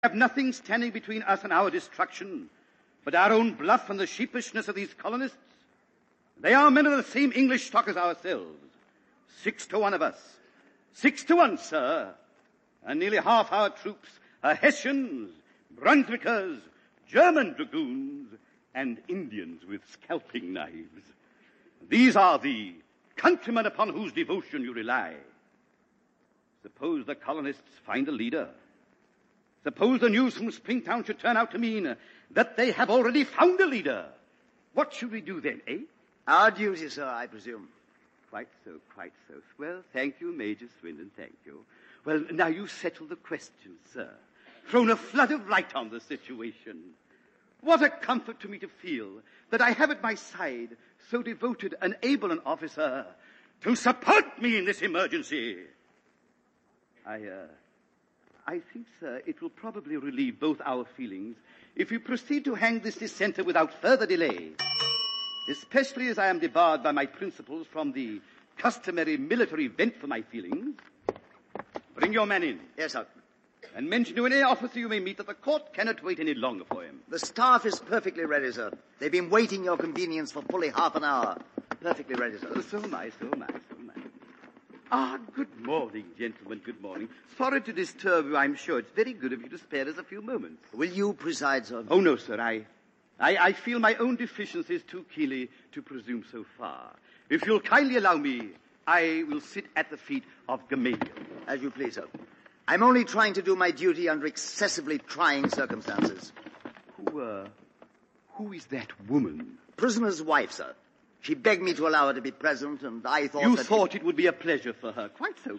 have nothing standing between us and our destruction but our own bluff and the sheepishness of these colonists. They are men of the same English stock as ourselves. 6-1 of us. 6-1, sir. And nearly half our troops are Hessians, Brunswickers, German dragoons, and Indians with scalping knives. These are the countrymen upon whose devotion you rely. Suppose the colonists find a leader. Suppose the news from Springtown should turn out to mean that they have already found a leader. What should we do then, eh? Our duty, sir, I presume. Quite so, quite so. Well, thank you, Major Swindon, thank you. Well, now you settle the question, sir. Thrown a flood of light on the situation. What a comfort to me to feel that I have at my side so devoted and able an officer to support me in this emergency. I think, sir, it will probably relieve both our feelings if we proceed to hang this dissenter without further delay, especially as I am debarred by my principles from the customary military vent for my feelings. Bring your man in. Yes, sir. And mention to any officer you may meet that the court cannot wait any longer for him. The staff is perfectly ready, sir. They've been waiting your convenience for fully half an hour. Perfectly ready, sir. So am I. Good morning, gentlemen, good morning. Sorry to disturb you, I'm sure. It's very good of you to spare us a few moments. Will you preside, sir? Oh, no, sir. I feel my own deficiencies too keenly to presume so far. If you'll kindly allow me, I will sit at the feet of Gamaliel. As you please, sir. I'm only trying to do my duty under excessively trying circumstances. Who is that woman? Prisoner's wife, sir. She begged me to allow her to be present, and I thought You thought it would be a pleasure for her. Quite so.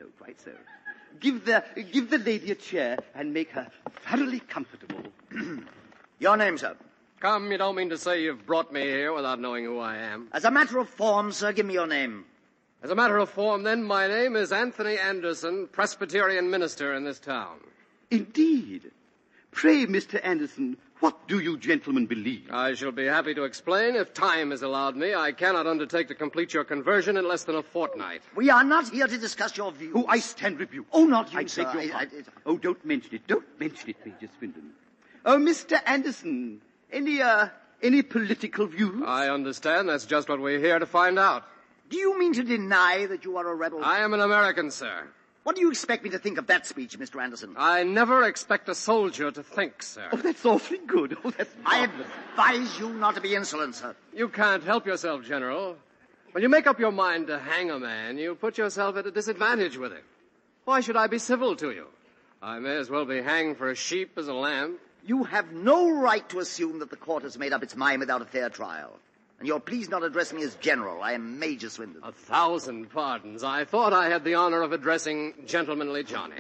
Give the lady a chair and make her thoroughly comfortable. Your name, sir? Come, you don't mean to say you've brought me here without knowing who I am? As a matter of form, sir, give me your name. As a matter of form, then, my name is Anthony Anderson, Presbyterian minister in this town. Indeed. Pray, Mr. Anderson, what do you gentlemen believe? I shall be happy to explain if time is allowed me. I cannot undertake to complete your conversion in less than a fortnight. We are not here to discuss your views. I stand rebuked. Oh, not you, I sir. take your part. Don't mention it. Don't mention it, Major Swindon. Oh, Mr. Anderson, any political views? I understand. That's just what we're here to find out. Do you mean to deny that you are a rebel? I am an American, sir. What do you expect me to think of that speech, Mr. Anderson? I never expect a soldier to think, sir. Oh, that's awfully good. Oh, that's I marvelous. advise you not to be insolent, sir. You can't help yourself, General. When you make up your mind to hang a man, you put yourself at a disadvantage with him. Why should I be civil to you? I may as well be hanged for a sheep as a lamb. You have no right to assume that the court has made up its mind without a fair trial. And you'll please not address me as General. I am Major Swindon. 1,000 pardons. I thought I had the honor of addressing Gentlemanly Johnny.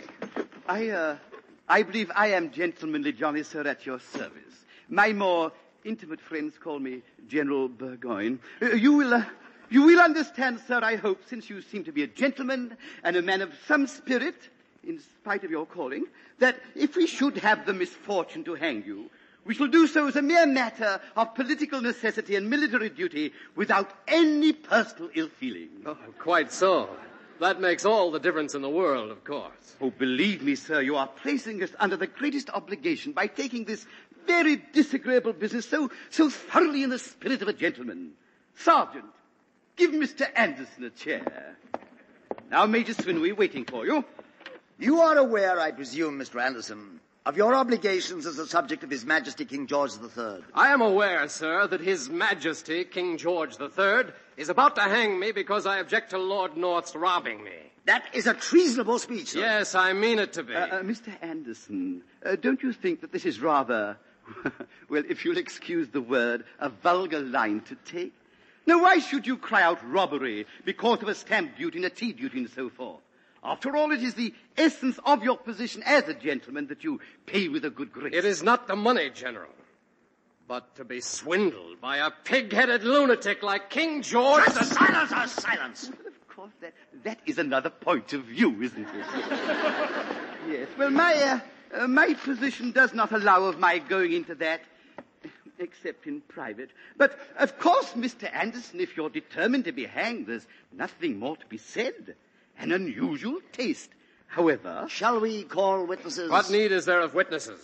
I believe I am Gentlemanly Johnny, sir, at your service. My more intimate friends call me General Burgoyne. You will understand, sir, I hope, since you seem to be a gentleman and a man of some spirit, in spite of your calling, that if we should have the misfortune to hang you, we shall do so as a mere matter of political necessity and military duty without any personal ill feeling. Oh, quite so. That makes all the difference in the world, of course. Oh, believe me, sir, you are placing us under the greatest obligation by taking this very disagreeable business so thoroughly in the spirit of a gentleman. Sergeant, give Mr. Anderson a chair. Now, Major Swindon, we're waiting for you. You are aware, I presume, Mr. Anderson, of your obligations as a subject of His Majesty King George III. I am aware, sir, that His Majesty King George III is about to hang me because I object to Lord North's robbing me. That is a treasonable speech, sir. Yes, I mean it to be. Mr. Anderson, don't you think that this is rather, well, if you'll excuse the word, a vulgar line to take? Now, why should you cry out robbery because of a stamp duty and a tea duty and so forth? After all, it is the essence of your position as a gentleman that you pay with a good grace. It is not the money, General, but to be swindled by a pig-headed lunatic like King George. Silence! Of course, that is another point of view, isn't it? Yes. Well, my position does not allow of my going into that, except in private. But, of course, Mr. Anderson, if you're determined to be hanged, there's nothing more to be said. An unusual taste. However, Shall we call witnesses? What need is there of witnesses?